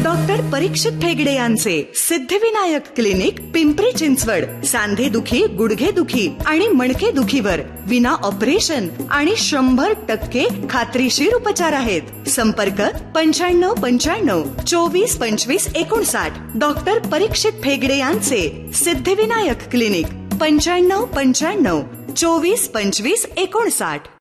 Doctor परीक्षित ठेगडे यांचे Siddhivinayak clinic, Pimpri Chinchwad. सांधेदुखी, गुडघेदुखी आणि मणकेदुखीवर विना ऑपरेशन आणि 100% खात्रीशीर उपचार आहेत. संपर्क 9595 24 25 59. डॉक्टर परीक्षित ठेगडे यांचे सिद्धिविनायक क्लिनिक, 9595 24 25 59.